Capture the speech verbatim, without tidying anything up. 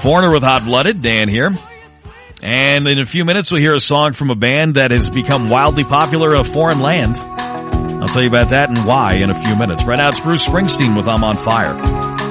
Foreigner with Hot Blooded, Dan here. And in a few minutes we'll hear a song from a band that has become wildly popular in a foreign land. I'll tell you about that and why in a few minutes. Right now it's Bruce Springsteen with I'm on Fire.